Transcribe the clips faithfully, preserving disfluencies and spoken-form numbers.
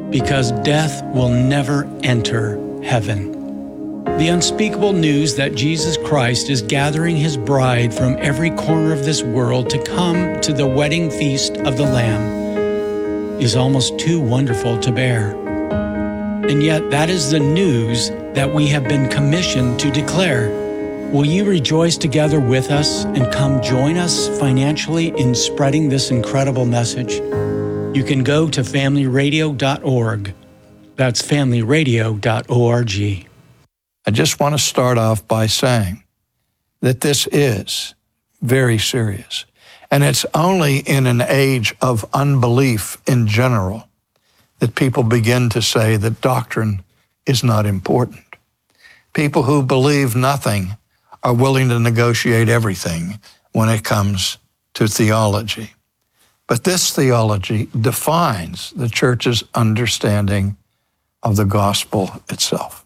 because death will never enter heaven. The unspeakable news that Jesus Christ is gathering his bride from every corner of this world to come to the wedding feast of the Lamb is almost too wonderful to bear. And yet that is the news that we have been commissioned to declare. Will you rejoice together with us and come join us financially in spreading this incredible message? You can go to family radio dot org. That's family radio dot org. I just want to start off by saying that this is very serious. And it's only in an age of unbelief in general that people begin to say that doctrine is not important. People who believe nothing are willing to negotiate everything when it comes to theology. But this theology defines the church's understanding of the gospel itself.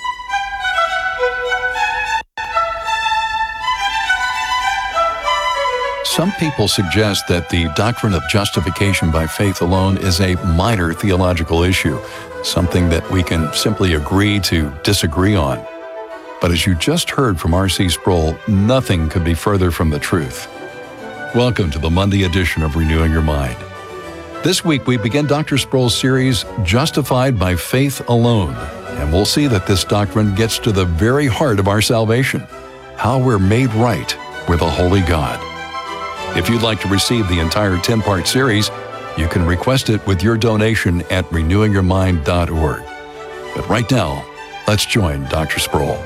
Some people suggest that the doctrine of justification by faith alone is a minor theological issue, something that we can simply agree to disagree on. But as you just heard from R C Sproul, nothing could be further from the truth. Welcome to the Monday edition of Renewing Your Mind. This week we begin Doctor Sproul's series, Justified by Faith Alone, and we'll see that this doctrine gets to the very heart of our salvation, how we're made right with a holy God. If you'd like to receive the entire ten-part series, you can request it with your donation at renewing your mind dot org. But right now, let's join Doctor Sproul.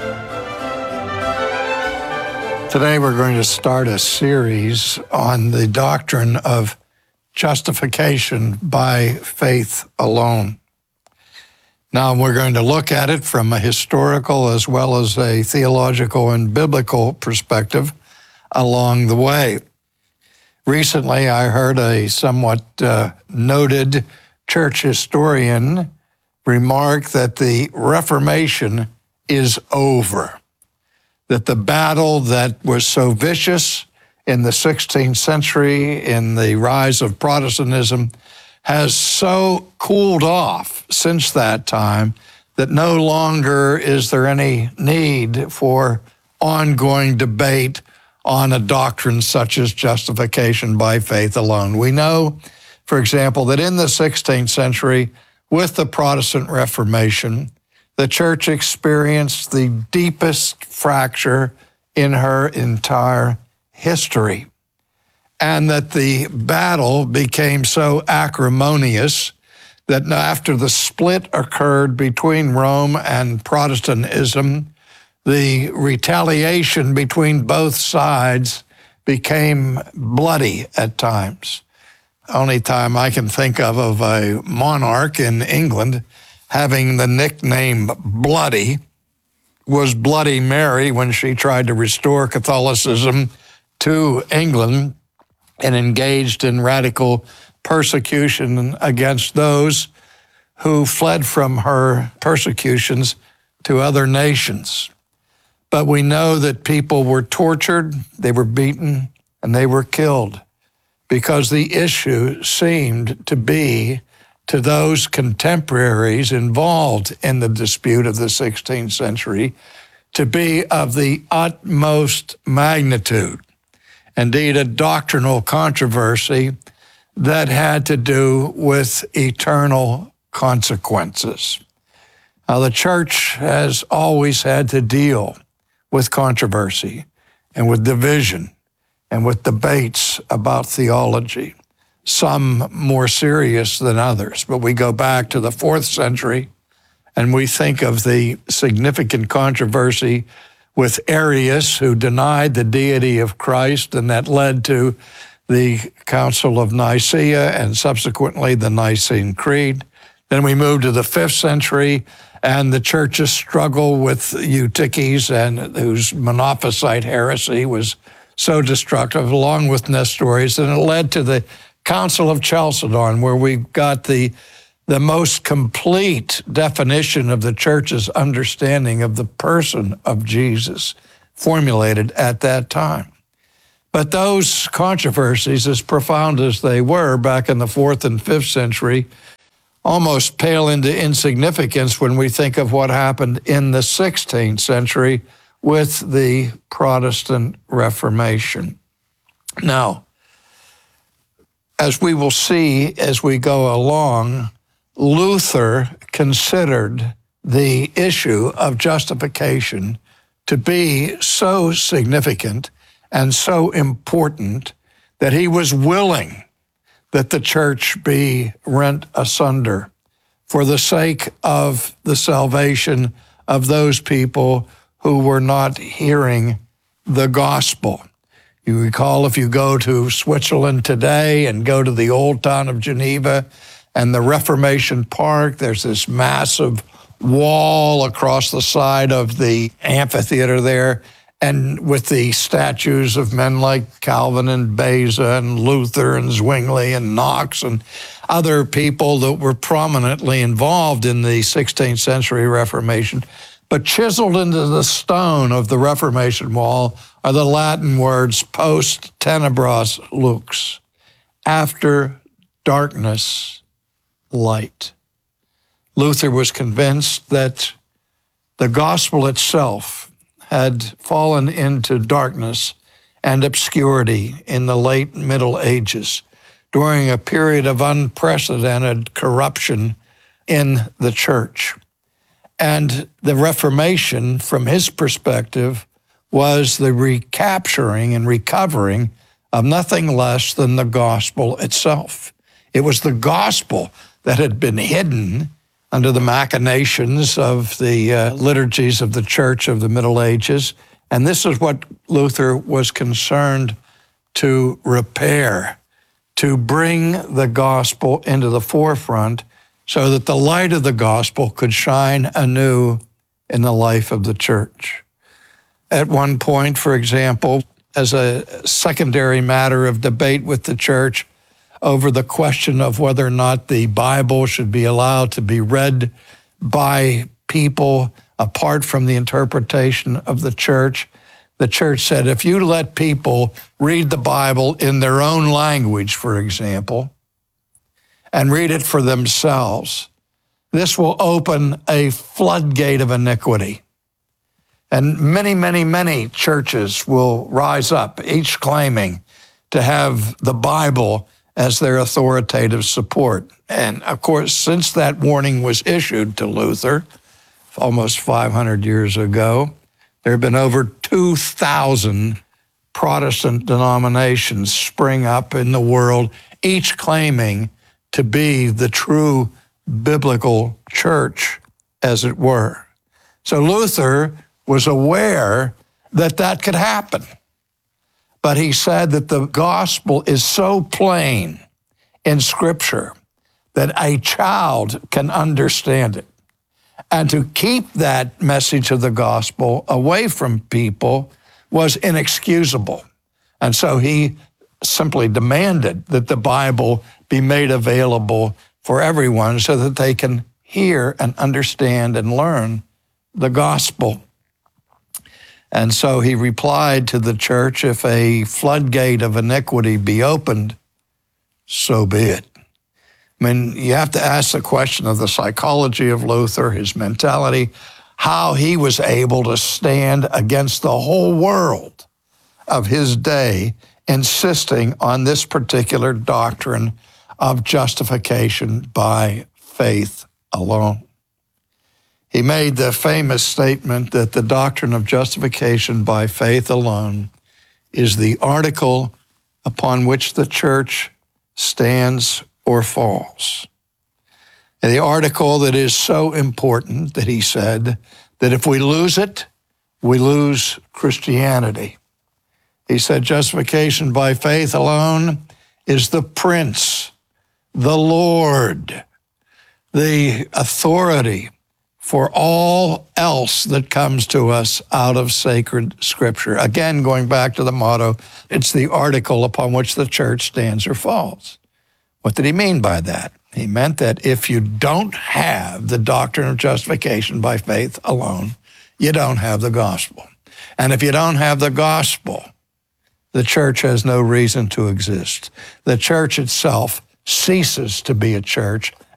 Today we're going to start a series on the doctrine of justification by faith alone. Now we're going to look at it from a historical as well as a theological and biblical perspective along the way. Recently, I heard a somewhat uh, noted church historian remark that the Reformation is over, that the battle that was so vicious in the sixteenth century, in the rise of Protestantism, has so cooled off since that time that no longer is there any need for ongoing debate on a doctrine such as justification by faith alone. We know, for example, that in the sixteenth century, with the Protestant Reformation, the church experienced the deepest fracture in her entire history, and that the battle became so acrimonious that after the split occurred between Rome and Protestantism, the retaliation between both sides became bloody at times. Only time I can think of of a monarch in England having the nickname Bloody was Bloody Mary when she tried to restore Catholicism to England and engaged in radical persecution against those who fled from her persecutions to other nations. But we know that people were tortured, they were beaten, and they were killed because the issue seemed to be, to those contemporaries involved in the dispute of the sixteenth century, to be of the utmost magnitude. Indeed, a doctrinal controversy that had to do with eternal consequences. Now, the church has always had to deal with controversy and with division and with debates about theology, some more serious than others. But we go back to the fourth century and we think of the significant controversy with Arius, who denied the deity of Christ, and that led to the Council of Nicaea and subsequently the Nicene Creed. Then we move to the fifth century, and the church's struggle with Eutyches, and whose Monophysite heresy was so destructive, along with Nestorius, and it led to the Council of Chalcedon, where we got the, the most complete definition of the church's understanding of the person of Jesus, formulated at that time. But those controversies, as profound as they were back in the fourth and fifth century, almost pale into insignificance when we think of what happened in the sixteenth century with the Protestant Reformation. Now, as we will see as we go along, Luther considered the issue of justification to be so significant and so important that he was willing that the church be rent asunder for the sake of the salvation of those people who were not hearing the gospel. You recall, if you go to Switzerland today and go to the old town of Geneva and the Reformation Park, there's this massive wall across the side of the amphitheater there, and with the statues of men like Calvin and Beza and Luther and Zwingli and Knox and other people that were prominently involved in the sixteenth century Reformation. But chiseled into the stone of the Reformation wall are the Latin words post tenebras lux, after darkness, light. Luther was convinced that the gospel itself had fallen into darkness and obscurity in the late Middle Ages during a period of unprecedented corruption in the church. And the Reformation, from his perspective, was the recapturing and recovering of nothing less than the gospel itself. It was the gospel that had been hidden under the machinations of the uh, liturgies of the church of the Middle Ages. And this is what Luther was concerned to repair, to bring the gospel into the forefront so that the light of the gospel could shine anew in the life of the church. At one point, for example, as a secondary matter of debate with the church over the question of whether or not the Bible should be allowed to be read by people apart from the interpretation of the church, the church said, if you let people read the Bible in their own language, for example, and read it for themselves, this will open a floodgate of iniquity. And many, many, many churches will rise up, each claiming to have the Bible as their authoritative support. And of course, since that warning was issued to Luther almost five hundred years ago, there have been over two thousand Protestant denominations spring up in the world, each claiming to be the true biblical church, as it were. So Luther was aware that that could happen. But he said that the gospel is so plain in Scripture that a child can understand it. And to keep that message of the gospel away from people was inexcusable. And so he simply demanded that the Bible be made available for everyone so that they can hear and understand and learn the gospel. And so he replied to the church, if a floodgate of iniquity be opened, so be it. I mean, you have to ask the question of the psychology of Luther, his mentality, how he was able to stand against the whole world of his day, insisting on this particular doctrine of justification by faith alone. He made the famous statement that the doctrine of justification by faith alone is the article upon which the church stands or falls. And the article that is so important that he said that if we lose it, we lose Christianity. He said justification by faith alone is the Prince, the Lord, the authority for all else that comes to us out of sacred Scripture. Again, going back to the motto, it's the article upon which the church stands or falls. What did he mean by that? He meant that if you don't have the doctrine of justification by faith alone, you don't have the gospel. And if you don't have the gospel, the church has no reason to exist. The church itself ceases to be a church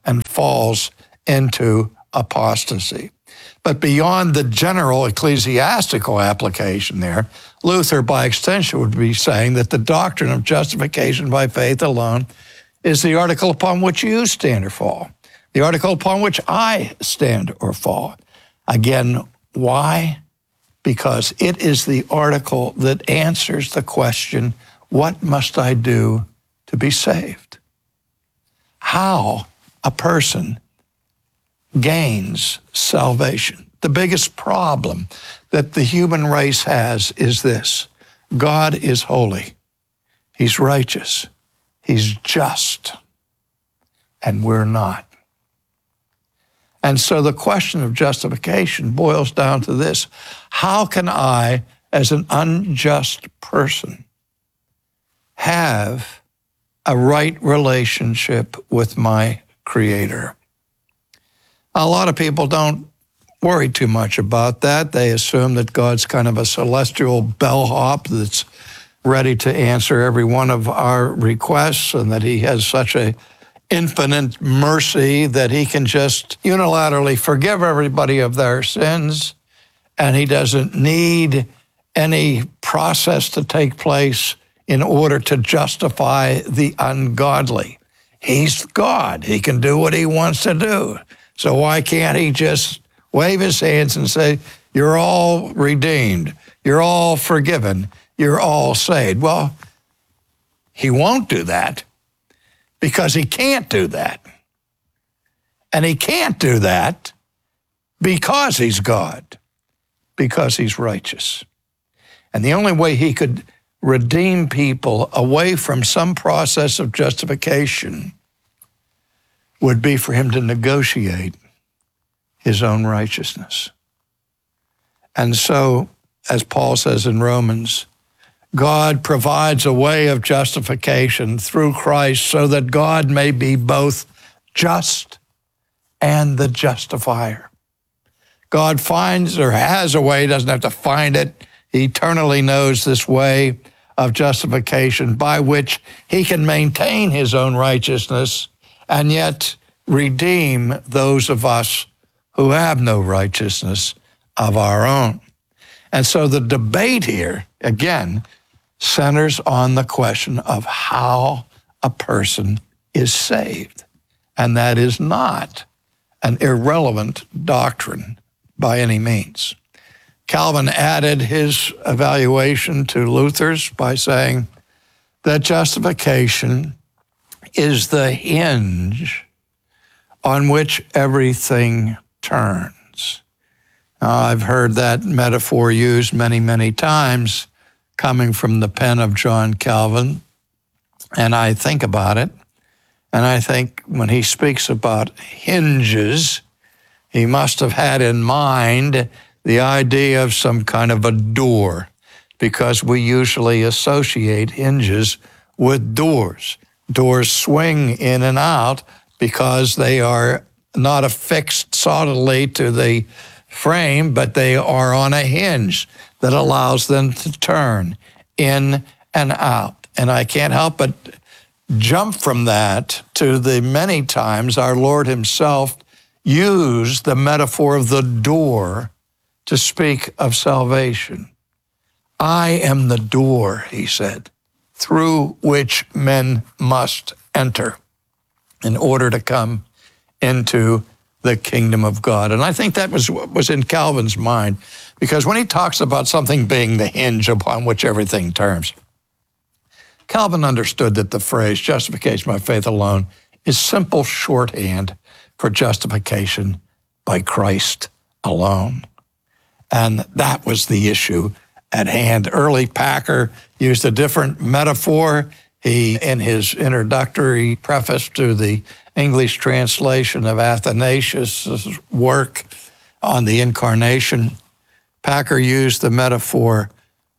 and falls into apostasy. But beyond the general ecclesiastical application there, Luther, by extension, would be saying that the doctrine of justification by faith alone is the article upon which you stand or fall, the article upon which I stand or fall. Again, why? Because it is the article that answers the question, what must I do to be saved? How a person gains salvation. The biggest problem that the human race has is this: God is holy, He's righteous, He's just, and we're not. And so the question of justification boils down to this: how can I, as an unjust person, have a right relationship with my Creator? A lot of people don't worry too much about that. They assume that God's kind of a celestial bellhop that's ready to answer every one of our requests, and that He has such a infinite mercy that He can just unilaterally forgive everybody of their sins, and He doesn't need any process to take place in order to justify the ungodly. He's God. He can do what He wants to do. So why can't He just wave His hands and say, you're all redeemed, you're all forgiven, you're all saved? Well, He won't do that because He can't do that. And He can't do that because He's God, because He's righteous. And the only way He could redeem people away from some process of justification would be for Him to negotiate His own righteousness. And so, as Paul says in Romans, God provides a way of justification through Christ so that God may be both just and the justifier. God finds or has a way, doesn't have to find it. He eternally knows this way of justification by which He can maintain His own righteousness and yet redeem those of us who have no righteousness of our own. And so the debate here, again, centers on the question of how a person is saved. And that is not an irrelevant doctrine by any means. Calvin added his evaluation to Luther's by saying that justification is the hinge on which everything turns. Now, I've heard that metaphor used many, many times coming from the pen of John Calvin, and I think about it, and I think when he speaks about hinges, he must have had in mind the idea of some kind of a door, because we usually associate hinges with doors. Doors swing in and out because they are not affixed solidly to the frame, but they are on a hinge that allows them to turn in and out. And I can't help but jump from that to the many times our Lord Himself used the metaphor of the door to speak of salvation. I am the door, He said, through which men must enter in order to come into the kingdom of God. And I think that was what was in Calvin's mind, because when he talks about something being the hinge upon which everything turns, Calvin understood that the phrase justification by faith alone is simple shorthand for justification by Christ alone. And that was the issue at hand. Early Packer used a different metaphor. He, in his introductory preface to the English translation of Athanasius' work on the Incarnation, Packer used the metaphor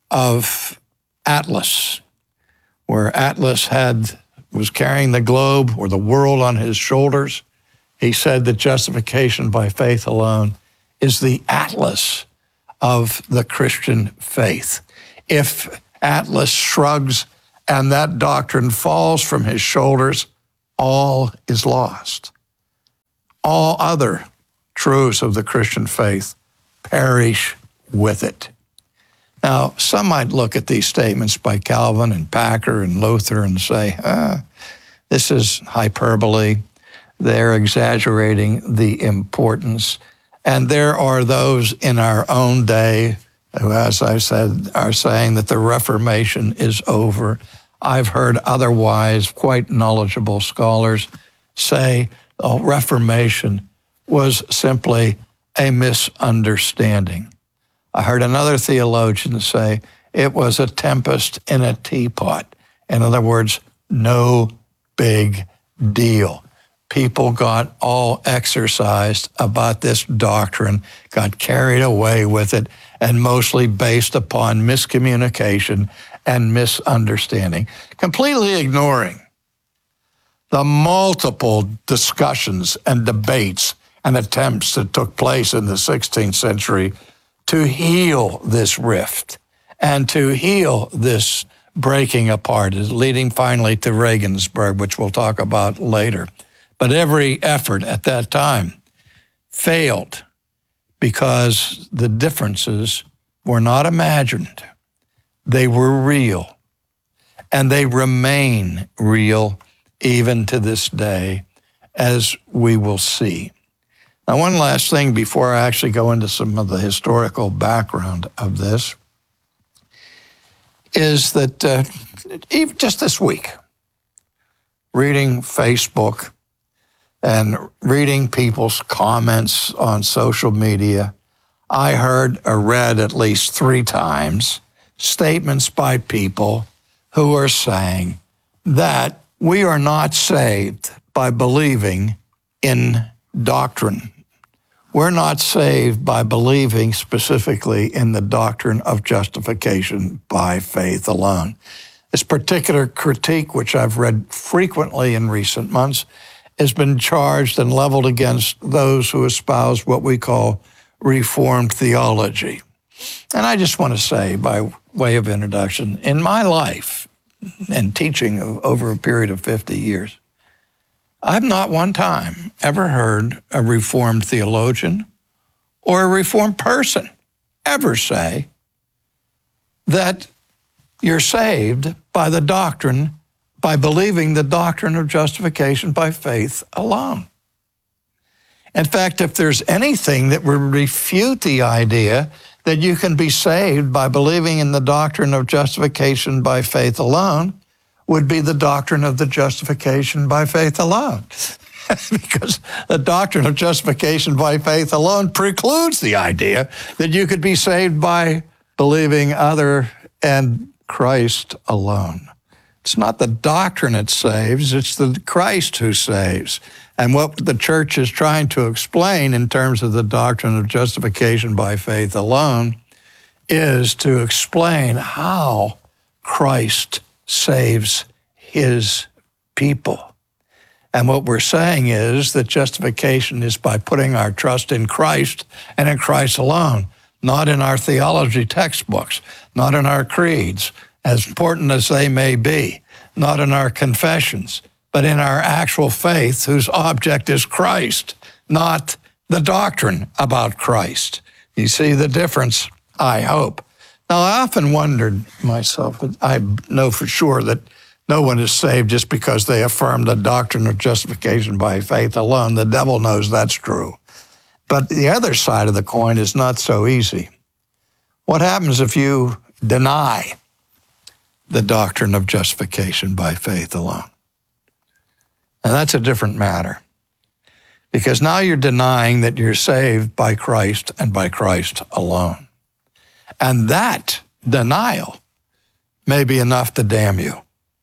of Atlas, where Atlas had was carrying the globe or the world on his shoulders. He said that justification by faith alone is the atlas of the Christian faith. If Atlas shrugs and that doctrine falls from his shoulders, all is lost. all other truths of the Christian faith perish with it. Now, some might look at these statements by Calvin and Packer and Luther and say, ah, this is hyperbole. They're exaggerating the importance. And there are those in our own day who, as I said, are saying that the Reformation is over. I've heard otherwise quite knowledgeable scholars say the Reformation was simply a misunderstanding. I heard another theologian say it was a tempest in a teapot. In other words, no big deal. People got all exercised about this doctrine, got carried away with it, and mostly based upon miscommunication and misunderstanding, completely ignoring the multiple discussions and debates and attempts that took place in the sixteenth century to heal this rift and to heal this breaking apart, leading finally to Regensburg, which we'll talk about later. But every effort at that time failed because the differences were not imagined. They were real, and they remain real even to this day, as we will see. Now, one last thing before I actually go into some of the historical background of this is that uh, even just this week, reading Facebook and reading people's comments on social media, I heard or read at least three times statements by people who are saying that we are not saved by believing in doctrine. We're not saved by believing specifically in the doctrine of justification by faith alone. This particular critique, which I've read frequently in recent months, has been charged and leveled against those who espouse what we call Reformed theology. And I just want to say, by way of introduction, in my life and teaching over a period of fifty years, I've not one time ever heard a Reformed theologian or a Reformed person ever say that you're saved by the doctrine, by believing the doctrine of justification by faith alone. In fact, if there's anything that would refute the idea that you can be saved by believing in the doctrine of justification by faith alone, would be the doctrine of the justification by faith alone. Because the doctrine of justification by faith alone precludes the idea that you could be saved by believing other and Christ alone. It's not the doctrine that saves, it's the Christ who saves. And what the church is trying to explain in terms of the doctrine of justification by faith alone is to explain how Christ saves his people. And what we're saying is that justification is by putting our trust in Christ and in Christ alone, not in our theology textbooks, not in our creeds, as important as they may be, not in our confessions, but in our actual faith whose object is Christ, not the doctrine about Christ. You see the difference, I hope. Now, I often wondered myself, but I know for sure that no one is saved just because they affirm the doctrine of justification by faith alone. The devil knows that's true. But the other side of the coin is not so easy. What happens if you deny the doctrine of justification by faith alone? And that's a different matter. Because now you're denying that you're saved by Christ and by Christ alone. And that denial may be enough to damn you.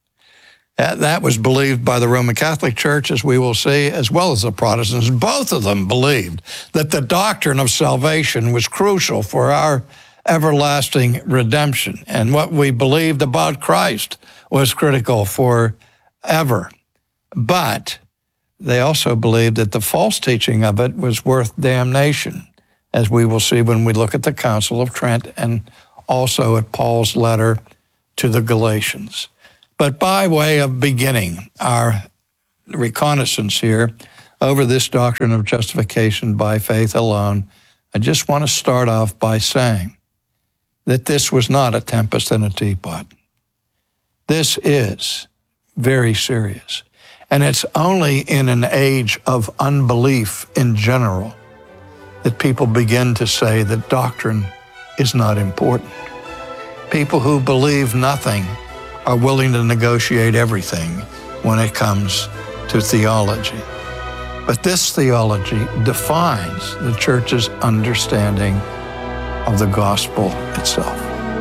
That was believed by the Roman Catholic Church, as we will see, as well as the Protestants. Both of them believed that the doctrine of salvation was crucial for our everlasting redemption. And what we believed about Christ was critical forever. But they also believed that the false teaching of it was worth damnation, as we will see when we look at the Council of Trent and also at Paul's letter to the Galatians. But by way of beginning our reconnaissance here, over this doctrine of justification by faith alone, I just want to start off by saying that this was not a tempest in a teapot. This is very serious. And it's only in an age of unbelief in general that people begin to say that doctrine is not important. People who believe nothing are willing to negotiate everything when it comes to theology. But this theology defines the church's understanding of the gospel itself.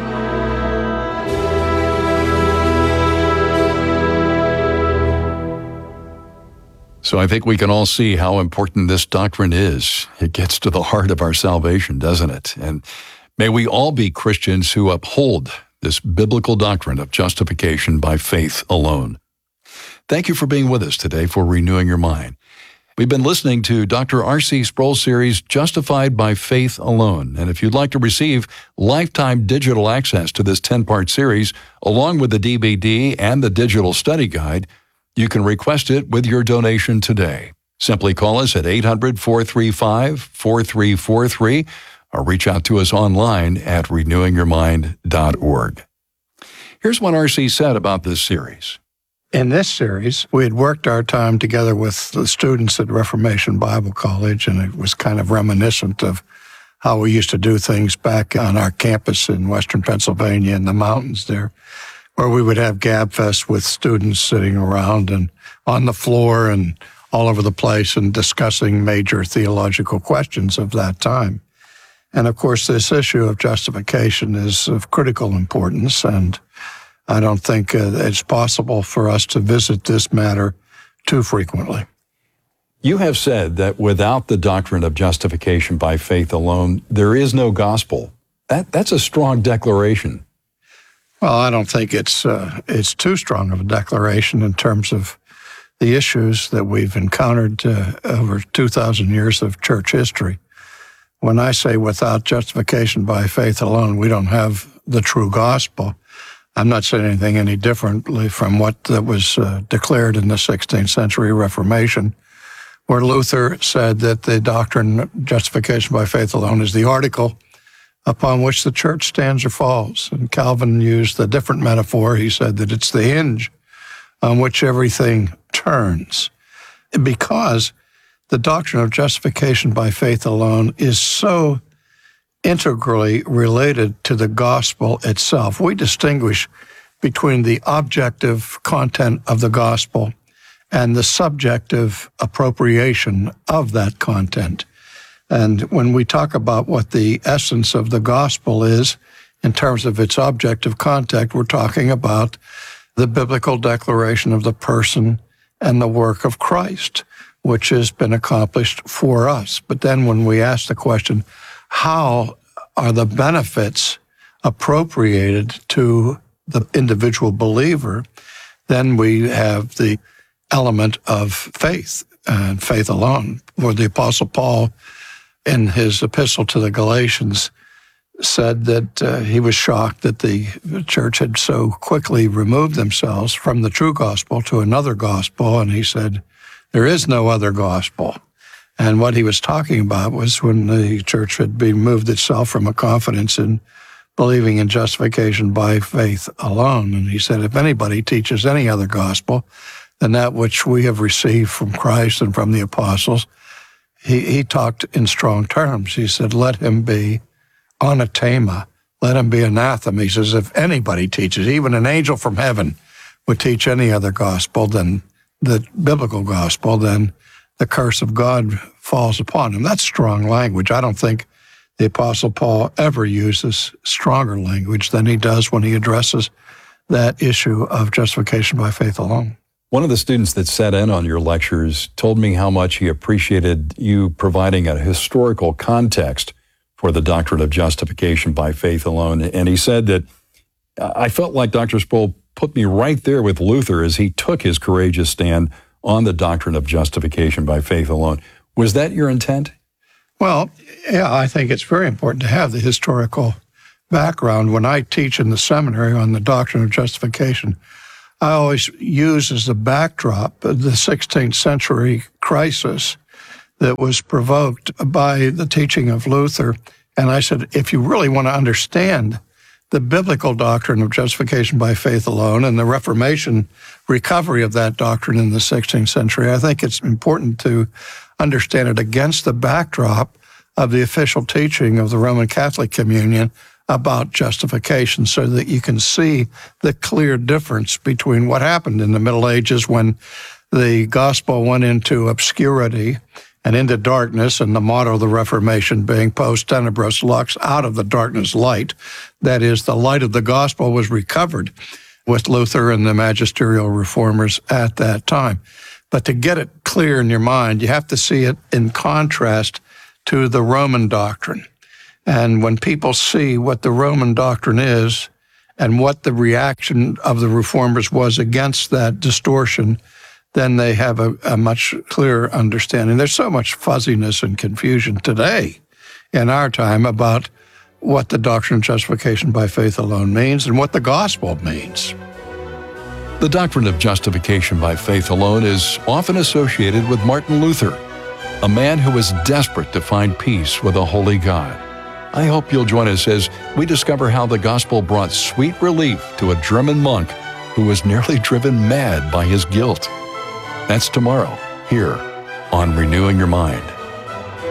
So I think we can all see how important this doctrine is. It gets to the heart of our salvation, doesn't it? And may we all be Christians who uphold this biblical doctrine of justification by faith alone. Thank you for being with us today for Renewing Your Mind. We've been listening to Doctor R C Sproul's series, Justified by Faith Alone. And if you'd like to receive lifetime digital access to this ten-part series, along with the D V D and the digital study guide, you can request it with your donation today. Simply call us at eight hundred, four three five, four three four three or reach out to us online at renewing your mind dot org. Here's what R C said about this series. In this series, we had worked our time together with the students at Reformation Bible College, and it was kind of reminiscent of how we used to do things back on our campus in western Pennsylvania in the mountains there, where we would have Gab Fest with students sitting around and on the floor and all over the place and discussing major theological questions of that time. And of course, this issue of justification is of critical importance, and I don't think uh, it's possible for us to visit this matter too frequently. You have said that without the doctrine of justification by faith alone, there is no gospel. That That's a strong declaration. Well, I don't think it's uh, it's too strong of a declaration in terms of the issues that we've encountered uh, over two thousand years of church history. When I say without justification by faith alone, we don't have the true gospel, I'm not saying anything any differently from what that was uh, declared in the sixteenth century Reformation, where Luther said that the doctrine of justification by faith alone is the article upon which the church stands or falls. And Calvin used a different metaphor. He said that it's the hinge on which everything turns. Because the doctrine of justification by faith alone is so integrally related to the gospel itself. We distinguish between the objective content of the gospel and the subjective appropriation of that content. And when we talk about what the essence of the gospel is in terms of its objective content, we're talking about the biblical declaration of the person and the work of Christ, which has been accomplished for us. But then when we ask the question, how are the benefits appropriated to the individual believer, then we have the element of faith and faith alone. Where the Apostle Paul, in his epistle to the Galatians, said that uh, he was shocked that the church had so quickly removed themselves from the true gospel to another gospel, and he said, there is no other gospel. And what he was talking about was when the church had removed itself from a confidence in believing in justification by faith alone. And he said, if anybody teaches any other gospel than that which we have received from Christ and from the apostles, he, he talked in strong terms. He said, let him be anathema, let him be anathema. He says, if anybody teaches, even an angel from heaven would teach any other gospel than the biblical gospel, then the curse of God falls upon him. That's strong language. I don't think the Apostle Paul ever uses stronger language than he does when he addresses that issue of justification by faith alone. One of the students that sat in on your lectures told me how much he appreciated you providing a historical context for the doctrine of justification by faith alone. And he said that, I felt like Doctor Sproul put me right there with Luther as he took his courageous stand on the doctrine of justification by faith alone. Was that your intent? Well, yeah, I think it's very important to have the historical background. When I teach in the seminary on the doctrine of justification, I always use as a backdrop the sixteenth century crisis that was provoked by the teaching of Luther. And I said, if you really want to understand the biblical doctrine of justification by faith alone and the Reformation recovery of that doctrine in the sixteenth century, I think it's important to understand it against the backdrop of the official teaching of the Roman Catholic Communion about justification, so that you can see the clear difference between what happened in the Middle Ages when the gospel went into obscurity and into darkness, and the motto of the Reformation being post tenebras lux, out of the darkness light. That is, the light of the gospel was recovered with Luther and the magisterial reformers at that time. But to get it clear in your mind, you have to see it in contrast to the Roman doctrine. And when people see what the Roman doctrine is and what the reaction of the reformers was against that distortion, then they have a, a much clearer understanding. There's so much fuzziness and confusion today in our time about what the doctrine of justification by faith alone means and what the gospel means. The doctrine of justification by faith alone is often associated with Martin Luther, a man who was desperate to find peace with a holy God. I hope you'll join us as we discover how the gospel brought sweet relief to a German monk who was nearly driven mad by his guilt. That's tomorrow, here on Renewing Your Mind.